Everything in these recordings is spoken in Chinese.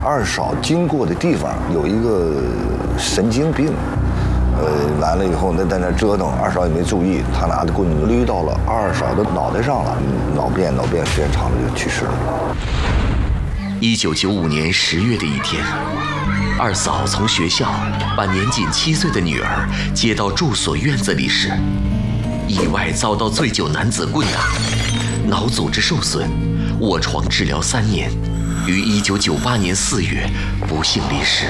二嫂经过的地方有一个神经病，完了以后那在那折腾，二嫂也没注意，他拿着棍子捋到了二嫂的脑袋上了，脑变，时间长了就去世了。 1995年10月的一天，二嫂从学校把年仅7岁的女儿接到住所院子里时，意外遭到醉酒男子棍打，脑组织受损，卧床治疗3年，于1998年4月不幸离世。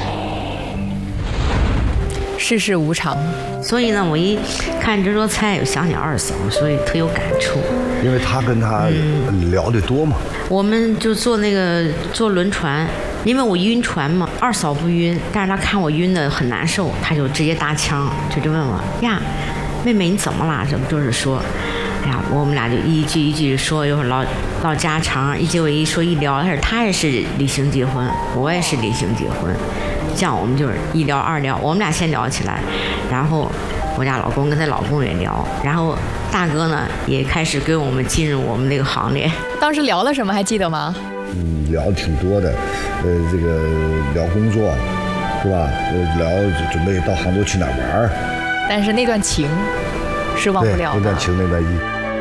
世事无常， 所以呢，我一看这桌菜，我想起二嫂，所以特有感触。 因为他跟他聊得多嘛。 我们就坐轮船，因为我晕船嘛，二嫂不晕，但是她看我晕得很难受，她就直接搭腔，就问我呀，妹妹你怎么啦？怎么就是说，哎呀，我们俩就一句一句说，一会儿唠家常，结果一说一聊，他也是离形结婚，我也是离形结婚。这样我们就是一聊二聊，我们俩先聊起来，然后我家老公跟他老公也聊，然后大哥呢也开始跟我们进入我们那个行列。 当时聊了什么还记得吗？ 聊的挺多的，这个聊工作，是吧？聊准备到杭州去哪玩。 但是那段情是忘不了的。 那段情那段意。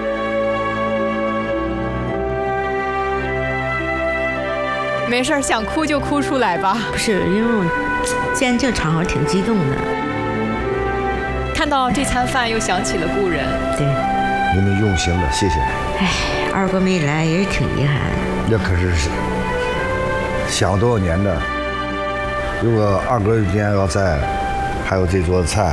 没事，想哭就哭出来吧。 不是，因为我见这个场合挺激动的。 看到这餐饭，又想起了故人。 对， 您们用心了，谢谢。 哎，二哥没来也是挺遗憾。 那可是想多少年的。如果二哥今天要在，还有这桌菜。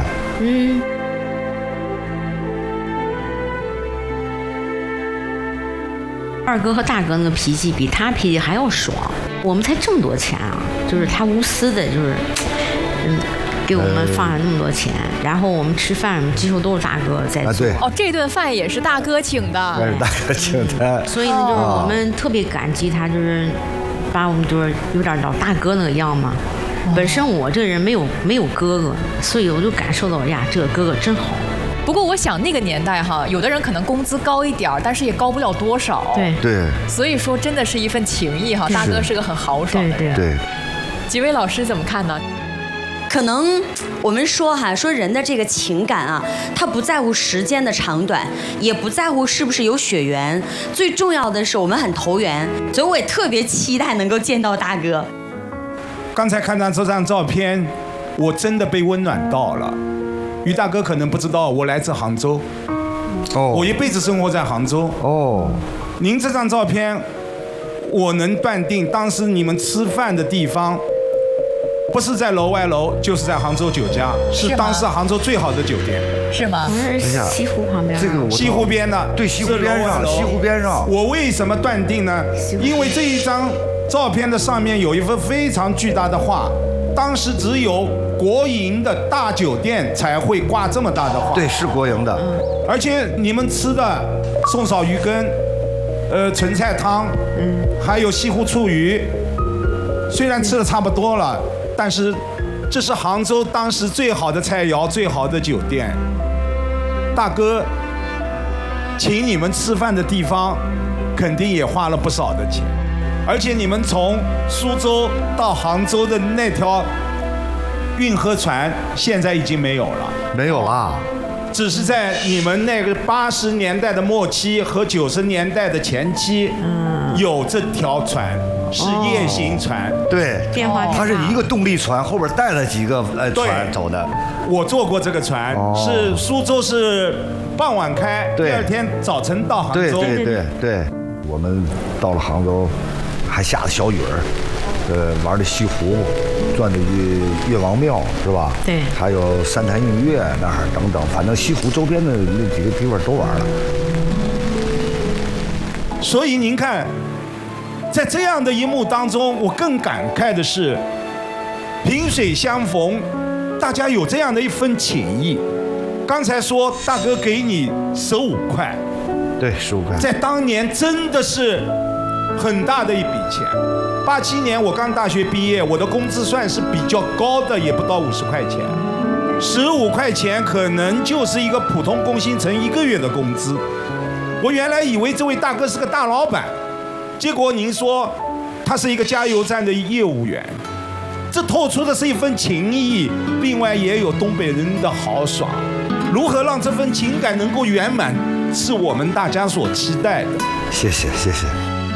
二哥和大哥那个脾气比他脾气还要爽，我们才这么多钱啊，就是他无私的，就是给我们放了那么多钱，然后我们吃饭几乎都是大哥在做。 对。 哦，这顿饭也是大哥请的。 那是大哥请的。 所以呢，就是我们特别感激他，就是把我们就是有点老大哥那个样嘛。本身我这个人没有哥哥，所以我就感受到呀，这个哥哥真好。 不过我想那个年代哈，有的人可能工资高一点，但是也高不了多少。 对。 所以说真的是一份情谊哈，大哥是个很豪爽的人。 对。 几位老师怎么看呢？ 可能我们说人的这个情感啊，他不在乎时间的长短，也不在乎是不是有血缘，最重要的是我们很投缘，所以我也特别期待能够见到大哥。 刚才看到这张照片，我真的被温暖到了。于大哥可能不知道，我来自杭州，我一辈子生活在杭州。您这张照片，我能断定当时你们吃饭的地方，不是在楼外楼，就是在杭州酒家，是当时杭州最好的酒店。 是吗？ 西湖旁边。 这个西湖边的， 对，西湖边上，西湖边上。 我为什么断定呢？因为这一张照片的上面有一幅非常巨大的画，当时只有国营的大酒店才会挂这么大的画。 对，是国营的。 而且你们吃的宋嫂鱼羹，纯菜汤，还有西湖醋鱼，虽然吃的差不多了，但是这是杭州当时最好的菜肴，最好的酒店。大哥请你们吃饭的地方，肯定也花了不少的钱，而且你们从苏州到杭州的那条运河船现在已经没有了。 没有啦。 只是在你们那个80年代的末期和90年代的前期，有这条船是夜行船。 对， 变化它是一个动力船，后边带了几个船走的。 我坐过这个船，是苏州是傍晚开，第二天早晨到杭州。 对，我们到了杭州，还下了小雨儿，玩的西湖，转的岳王庙是吧？ 对， 还有三潭印月那儿等等，反正西湖周边的那几个地方都玩了。 所以您看，在这样的一幕当中，我更感慨的是，萍水相逢，大家有这样的一份情谊。刚才说大哥给你15块， 对，15块， 在当年真的是很大的一笔钱。87年我刚大学毕业，我的工资算是比较高的，也不到50块钱。15块钱可能就是一个普通工薪城1个月的工资。我原来以为这位大哥是个大老板，结果您说他是一个加油站的业务员，这透出的是一份情谊，另外也有东北人的豪爽。如何让这份情感能够圆满，是我们大家所期待的。 谢谢谢谢。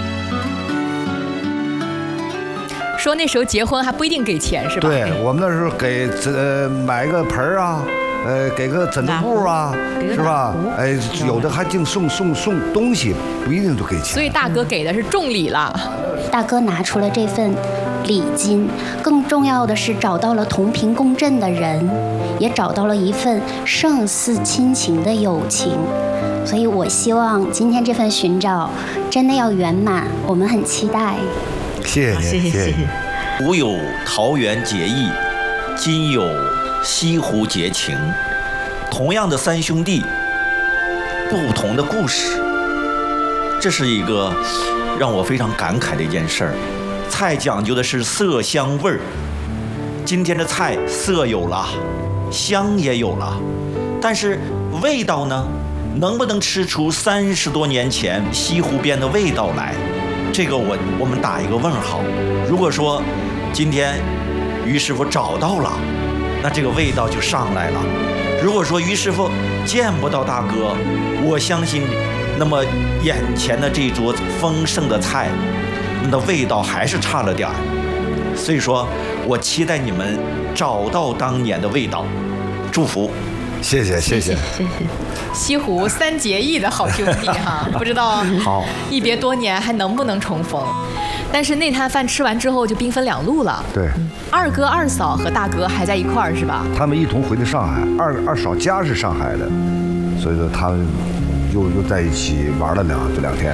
说那时候结婚还不一定给钱是吧？ 对，我们那时候给买个盆儿啊，给个枕头布啊，是吧？哎，有的还净送东西，不一定都给钱。 所以大哥给的是重礼了。 大哥拿出了这份礼金，更重要的是找到了同频共振的人，也找到了一份胜似亲情的友情。所以我希望今天这份寻找真的要圆满，我们很期待。 谢谢您，谢谢。 古有桃园结义，今有西湖结情。同样的三兄弟，不同的故事，这是一个让我非常感慨的一件事儿。菜讲究的是色香味儿，今天的菜色有了，香也有了，但是味道呢？能不能吃出30多年前西湖边的味道来？这个我们打一个问号。如果说今天于师傅找到了，那这个味道就上来了。如果说于师傅见不到大哥，我相信那么眼前的这桌丰盛的菜，那味道还是差了点儿。所以说我期待你们找到当年的味道，祝福。 谢谢谢谢谢谢。 西湖3结义的好兄弟哈，不知道好一别多年还能不能重逢？但是那摊饭吃完之后就兵分两路了。 对， 二哥二嫂和大哥还在一块儿是吧？ 他们一同回的上海，二嫂家是上海的，所以说他们又在一起玩了两天。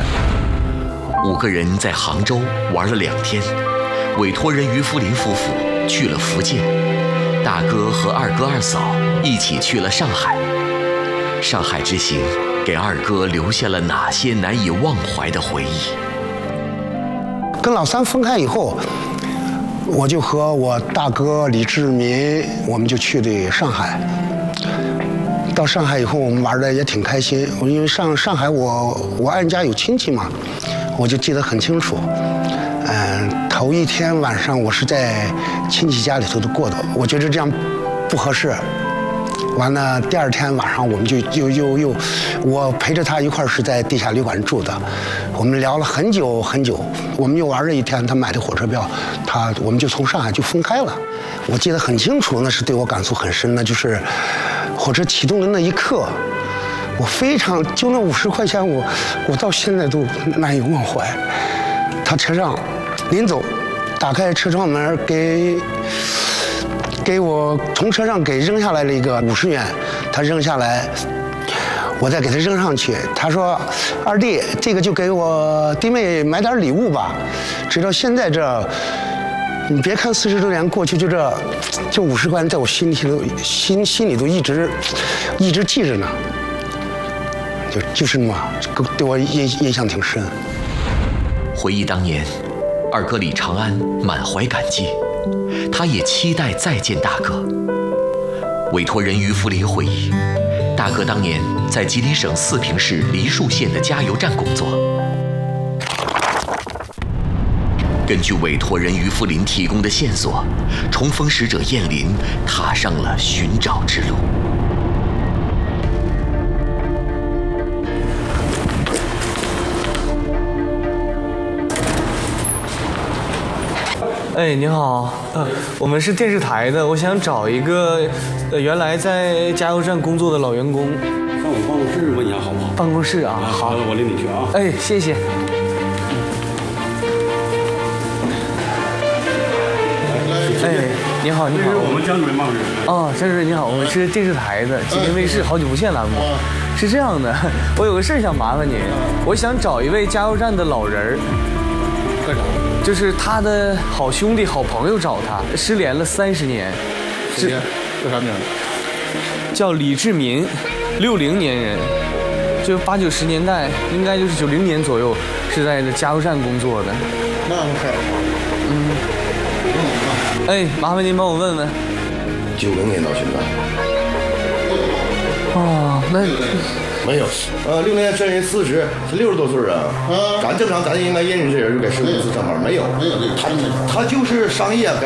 5个人在杭州玩了2天，委托人于福林夫妇去了福建，大哥和二哥二嫂一起去了上海。上海之行给二哥留下了哪些难以忘怀的回忆？ 跟老三分开以后，我就和我大哥李志民，我们就去的上海。到上海以后，我们玩的也挺开心。因为上海我爱人家有亲戚嘛，我就记得很清楚。头一天晚上我是在亲戚家里头过的，我觉得这样不合适。完了，第2天晚上我们就又，我陪着他一块儿是在地下旅馆住的，我们聊了很久很久，我们又玩了1天，他买的火车票，我们就从上海就分开了。我记得很清楚，那是对我感触很深的，就是火车启动的那一刻，我非常就那50块钱，我到现在都难以忘怀。他车上临走，打开车窗门给我从车上给扔下来了一个50元，他扔下来，我再给他扔上去。他说：“二弟，这个就给我弟妹买点礼物吧。”直到现在你别看40多年过去，就50块钱在我心里都一直记着呢。就是嘛，对我印象挺深。 回忆当年，二哥李长安满怀感激。他也期待再见大哥。委托人于福林回忆，大哥当年在吉林省四平市梨树县的加油站工作。根据委托人于福林提供的线索，重逢使者燕林踏上了寻找之路。 哎，你好，我们是电视台的，我想找一个原来在加油站工作的老员工。 上我办公室问一下好不好？ 办公室啊，好， 我领你去啊。 哎，谢谢。哎，你好，你好。 我们江主任办公室。 哦，江主任你好，我们是电视台的吉林卫视好久不见栏目。是这样的，我有个事儿想麻烦你，我想找一位加油站的老人儿。 干啥？ 就是他的好兄弟、好朋友找他，失联了30年。 谁呀？叫啥名？ 叫李志民，60年人，就80、90年代，应该就是90年左右，是在加油站工作的。 那还好。 哎，麻烦您帮我问问。 90年到现在。 哦，那没有。6年这人40，他60多岁啊。咱正常，咱应该认识这人就该15岁上班，没有。 没有这个。 他就是商业